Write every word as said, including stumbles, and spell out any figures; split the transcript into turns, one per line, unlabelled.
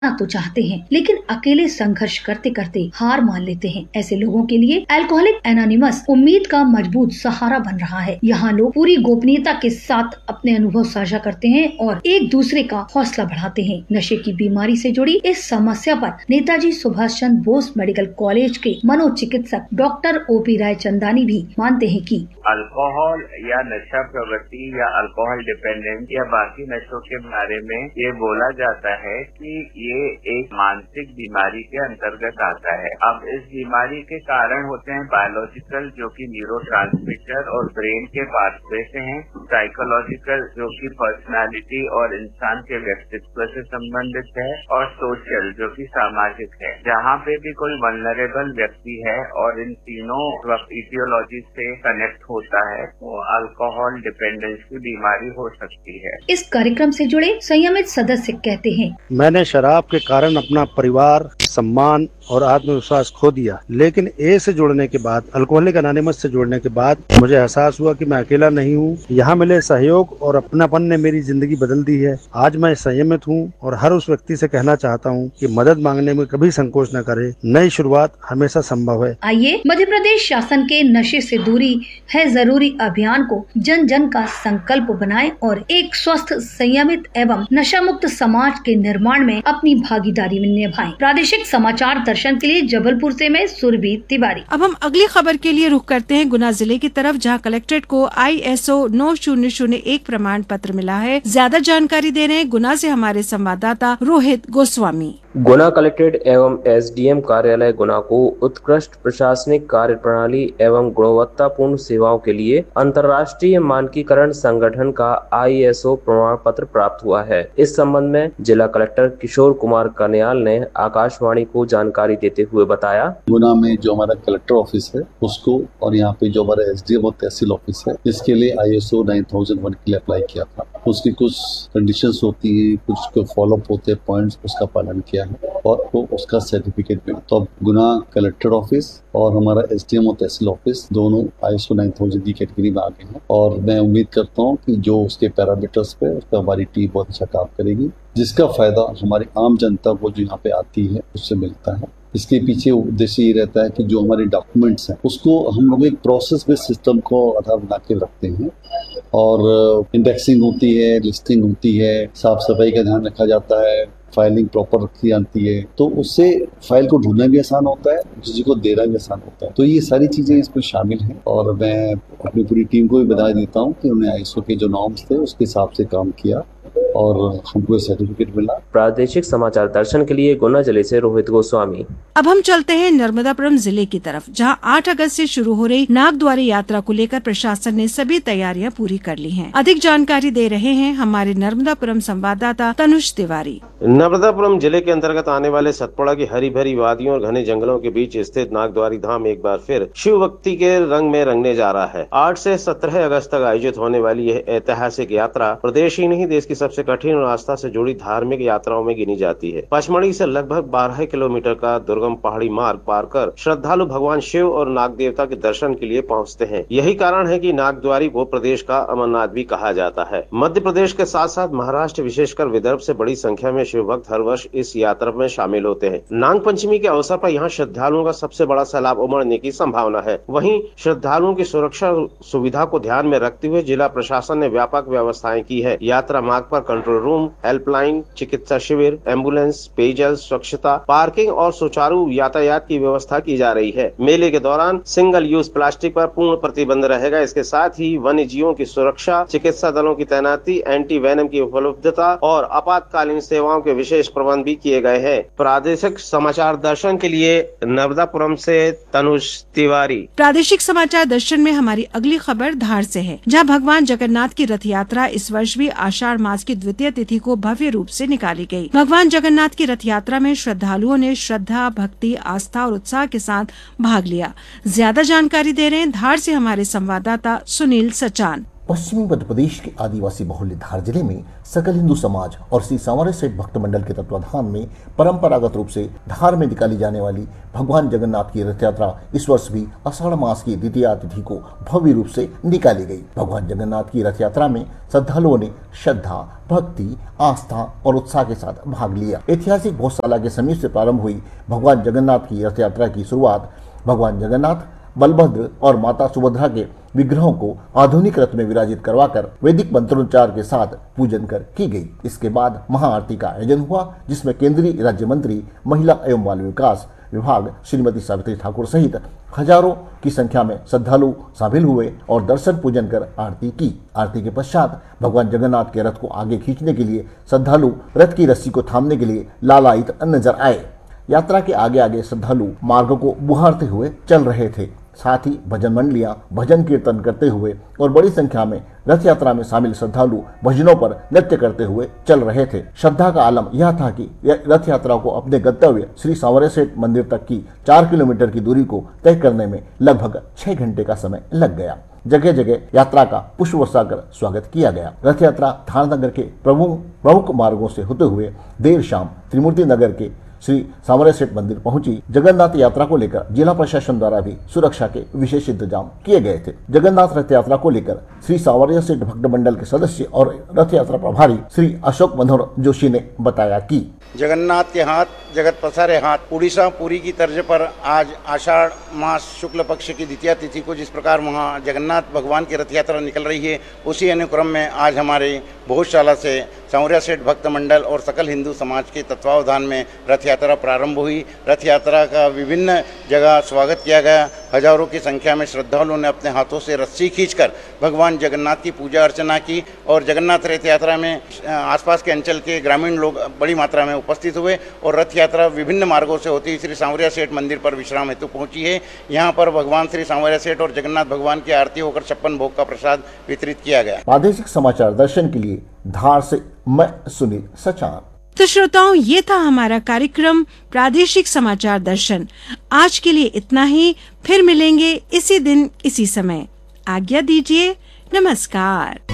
तो चाहते हैं, लेकिन अकेले संघर्ष करते करते हार मान लेते हैं। ऐसे लोगों के लिए अल्कोहलिक एनोनिमस उम्मीद का मजबूत सहारा बन रहा है। यहाँ लोग पूरी गोपनीयता के साथ अपने अनुभव साझा करते हैं और एक दूसरे का हौसला बढ़ाते हैं। नशे की बीमारी से जुड़ी इस समस्या पर नेताजी सुभाष चंद्र बोस मेडिकल कॉलेज के मनोचिकित्सक डॉक्टर ओ पी राय चंदानी भी मानते हैं कि
अल्कोहल या नशा प्रवृत्ति या अल्कोहल डिपेंडेंस या बाकी नशों के बारे में ये बोला जाता है कि ये एक मानसिक बीमारी के अंतर्गत आता है। अब इस बीमारी के कारण होते हैं बायोलॉजिकल, जो कि न्यूरोट्रांसमीटर और ब्रेन के पाथवे से हैं, साइकोलॉजिकल जो कि पर्सनालिटी और इंसान के व्यक्तित्व से संबंधित है, और सोशल जो कि सामाजिक है। जहाँ पे भी कोई वल्नरेबल व्यक्ति है और इन तीनों इटियोलॉजी से कनेक्ट होता है वो अल्कोहल डिपेंडेंस की बीमारी हो सकती है।
इस कार्यक्रम से जुड़े संयमित सदस्य कहते हैं,
मैंने शराब के कारण अपना परिवार, सम्मान और आत्मविश्वास खो दिया, लेकिन ए से जुड़ने के बाद, अल्कोहलिक एनोनिमस से जुड़ने के बाद मुझे एहसास हुआ कि मैं अकेला नहीं हूँ। यहाँ मिले सहयोग और अपनापन ने मेरी जिंदगी बदल दी है। आज मैं संयमित हूँ और हर उस व्यक्ति से कहना चाहता हूँ कि मदद मांगने में कभी संकोच न करे। नई शुरुआत हमेशा संभव है।
आइए मध्य प्रदेश शासन के नशे से दूरी है जरूरी अभियान को जन जन का संकल्प बनाएं और एक स्वस्थ, संयमित एवं नशा मुक्त समाज के निर्माण में अपनी भागीदारी निभाएं। प्रादेशिक समाचार दर्शन के लिए जबलपुर से मैं सुरभि तिवारी।
अब हम अगली खबर के लिए रुख करते हैं गुना जिले की तरफ, जहां कलेक्ट्रेट को आई एस ओ नौ शून्य शून्य एक प्रमाण पत्र मिला है। ज्यादा जानकारी दे रहे हैं गुना से हमारे संवाददाता रोहित गोस्वामी।
गुना कलेक्ट्रेट एवं एस डी एम कार्यालय गुना को उत्कृष्ट प्रशासनिक कार्य प्रणाली एवं गुणवत्तापूर्ण सेवाओं के लिए अंतर्राष्ट्रीय मानकीकरण संगठन का आई एस ओ प्रमाण पत्र प्राप्त हुआ है। इस संबंध में जिला कलेक्टर किशोर कुमार कन्याल ने आकाशवाणी को जानकारी देते हुए बताया,
गुना में जो हमारा कलेक्टर ऑफिस है उसको और यहाँ पे जो हमारा एस डी एम और तहसील ऑफिस है, इसके लिए I S O nine thousand one के लिए अप्लाई किया था। उसकी कुछ कंडीशंस होती है, कुछ फॉलोअप होते हैं, पॉइंट्स, उसका पालन किया है और वो उसका सर्टिफिकेट मिला। तो अब गुना कलेक्टर ऑफिस और हमारा एस डी एम और तहसील ऑफिस दोनों I S O nine thousand की कैटेगरी में आ गए हैं और मैं उम्मीद करता हूँ कि जो उसके पैरामीटर्स पे उस पर हमारी टीम बहुत अच्छा काम करेगी, जिसका फायदा हमारी आम जनता को जो यहाँ पे आती है उससे मिलता है। इसके पीछे उद्देश्य ये रहता है कि जो हमारे डॉक्यूमेंट्स हैं उसको हम लोग एक प्रोसेस बेस्ड सिस्टम को आधार बना के रखते हैं और इंडेक्सिंग होती है, लिस्टिंग होती है, साफ सफाई का ध्यान रखा जाता है, फाइलिंग प्रॉपर रखी जाती है, तो उससे फाइल को ढूंढना भी आसान होता है, किसी को देना भी आसान होता है। तो ये सारी चीजें इसमें शामिल हैं और मैं अपनी पूरी टीम को भी बधाई देता हूँ कि उन्हें आई एस ओ के जो नॉर्म्स थे उसके हिसाब से काम किया और हमको सर्टिफिकेट मिला।
प्रादेशिक समाचार दर्शन के लिए गुना जिले से रोहित गोस्वामी।
अब हम चलते हैं नर्मदापुरम जिले की तरफ, जहां आठ अगस्त से शुरू हो रही नागद्वारी यात्रा को लेकर प्रशासन ने सभी तैयारियां पूरी कर ली हैं। अधिक जानकारी दे रहे हैं हमारे नर्मदापुरम संवाददाता तनुष तिवारी।
नर्मदापुरम जिले के अंतर्गत आने वाले सतपुड़ा की हरी भरी वादियों और घने जंगलों के बीच स्थित नागद्वारी धाम एक बार फिर शिव भक्ति के रंग में रंगने जा रहा है। आठ से सत्रह अगस्त तक आयोजित होने वाली यह ऐतिहासिक यात्रा प्रदेश ही नहीं देश की सबसे कठिन और आस्था से जुड़ी धार्मिक यात्राओं में गिनी जाती है। पचमढ़ी से लगभग बारह किलोमीटर का दुर्गम पहाड़ी मार्ग पार कर श्रद्धालु भगवान शिव और नाग देवता के दर्शन के लिए पहुंचते हैं। यही कारण है कि नागद्वारी को प्रदेश का अमरनाथ भी कहा जाता है। मध्य प्रदेश के साथ साथ महाराष्ट्र, विशेषकर विदर्भ से बड़ी संख्या में शिव भक्त हर वर्ष इस यात्रा में शामिल होते हैं। नाग पंचमी के अवसर पर यहाँ श्रद्धालुओं का सबसे बड़ा सैलाब उमड़ने की संभावना है। वहीं श्रद्धालुओं की सुरक्षा सुविधा को ध्यान में रखते हुए जिला प्रशासन ने व्यापक व्यवस्थाएं की है। यात्रा मार्ग पर कंट्रोल रूम, हेल्पलाइन, चिकित्सा शिविर, एम्बुलेंस, पेयजल, स्वच्छता, पार्किंग और सुचारू यातायात की व्यवस्था की जा रही है। मेले के दौरान सिंगल यूज प्लास्टिक पर पूर्ण प्रतिबंध रहेगा। इसके साथ ही वन्य जीवों की सुरक्षा, चिकित्सा दलों की तैनाती, एंटी वेनम की उपलब्धता और आपातकालीन सेवाओं के विशेष प्रबंध भी किए गए हैं। प्रादेशिक समाचार दर्शन के लिए नर्मदापुरम से तनुष तिवारी।
प्रादेशिक समाचार दर्शन में हमारी अगली खबर धार से है, जहां भगवान जगन्नाथ की रथ यात्रा इस वर्ष भी आषाढ़ मास की द्वितीय तिथि को भव्य रूप से निकाली गई। भगवान जगन्नाथ की रथ यात्रा में श्रद्धालुओं ने श्रद्धा, भक्ति, आस्था और उत्साह के साथ भाग लिया। ज्यादा जानकारी दे रहे हैं धार से हमारे संवाददाता सुनील सचान।
पश्चिमी मध्य प्रदेश के आदिवासी बहुल्य धार जिले में सकल हिंदू समाज और श्री सांवरिया सेठ भक्त मंडल के तत्वाधान में परंपरागत रूप से धार में निकाली जाने वाली भगवान जगन्नाथ की रथ यात्रा इस वर्ष भी आषाढ़ मास की द्वितीया तिथि को भव्य रूप से निकाली गई। भगवान जगन्नाथ की रथ यात्रा में श्रद्धालुओं ने श्रद्धा, भक्ति, आस्था और उत्साह के साथ भाग लिया। ऐतिहासिक गौशाला के समीप से प्रारंभ हुई भगवान जगन्नाथ की रथ यात्रा की शुरुआत भगवान जगन्नाथ, बलभद्र और माता सुभद्रा के विग्रहों को आधुनिक रथ में विराजित करवाकर वैदिक मंत्रोच्चार के साथ पूजन कर की गई। इसके बाद महाआरती का आयोजन हुआ, जिसमें केंद्रीय राज्य मंत्री महिला एवं बाल विकास विभाग श्रीमती सावित्री ठाकुर सहित हजारों की संख्या में श्रद्धालु शामिल हुए और दर्शन पूजन कर आरती की। आरती के पश्चात भगवान जगन्नाथ के रथ को आगे खींचने के लिए श्रद्धालु रथ की रस्सी को थामने के लिए लालायित नजर आए। यात्रा के आगे आगे श्रद्धालु मार्ग को बुहारते हुए चल रहे थे। साथ ही भजन मंडलियां भजन कीर्तन करते हुए और बड़ी संख्या में रथ यात्रा में शामिल श्रद्धालु भजनों पर नृत्य करते हुए चल रहे थे। श्रद्धा का आलम यह था कि रथ यात्रा को अपने गंतव्य श्री सांवरिया सेठ मंदिर तक की चार किलोमीटर की दूरी को तय करने में लगभग छह घंटे का समय लग गया। जगह जगह यात्रा का पुष्प वर्षा कर स्वागत किया गया। रथ यात्रा धार नगर के प्रमुख प्रमुख मार्गों से होते हुए देर शाम त्रिमूर्ति नगर के श्री सांवरिया सेठ मंदिर पहुंची। जगन्नाथ यात्रा को लेकर जिला प्रशासन द्वारा भी सुरक्षा के विशेष इंतजाम किए गए थे। जगन्नाथ रथ यात्रा को लेकर श्री सांवरिया सेठ भक्त मंडल के सदस्य और रथ यात्रा प्रभारी श्री अशोक मनोहर जोशी ने बताया कि
जगन्नाथ के हाथ जगत पसारे हाथ। उड़ीसा पुरी की तर्ज पर आज आषाढ़ मास शुक्ल पक्ष की द्वितीया तिथि को जिस प्रकार वहाँ जगन्नाथ भगवान की रथ यात्रा निकल रही है, उसी अनुक्रम में आज हमारे भोजशाला से सांवरिया सेठ भक्त मंडल और सकल हिंदू समाज के तत्वावधान में रथ यात्रा प्रारंभ हुई। रथ यात्रा का विभिन्न जगह स्वागत किया गया। हजारों की संख्या में श्रद्धालुओं ने अपने हाथों से रस्सी खींचकर भगवान जगन्नाथ की पूजा अर्चना की और जगन्नाथ रथ यात्रा में आसपास के अंचल के ग्रामीण लोग बड़ी मात्रा में उपस्थित हुए और रथ यात्रा विभिन्न मार्गों से होती श्री सांवरिया सेठ मंदिर पर विश्राम हेतु पहुंची है। यहाँ पर भगवान श्री सांवरिया सेठ और जगन्नाथ भगवान की आरती होकर छप्पन भोग का प्रसाद वितरित किया गया।
प्रादेशिक समाचार दर्शन के लिए धार से मैं सुनील सचान।
तो श्रोताओं, ये था हमारा कार्यक्रम प्रादेशिक समाचार दर्शन। आज के लिए इतना ही, फिर मिलेंगे इसी दिन इसी समय। आज्ञा दीजिए, नमस्कार।